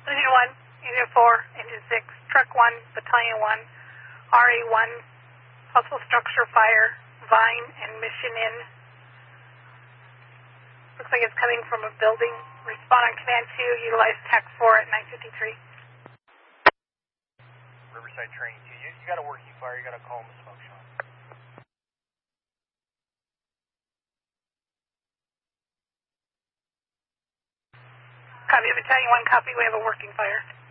Engine 1, Engine 4, Engine 6, Truck 1, Battalion 1, RA 1, possible structure fire, Vine and Mission Inn. Looks like it's coming from a building. Respond on command 2, utilize TAC 4 at 953. Riverside Training 2, you got a working fire, you got to call him a smoke shot. Copy, Battalion 1, copy, we have a working fire.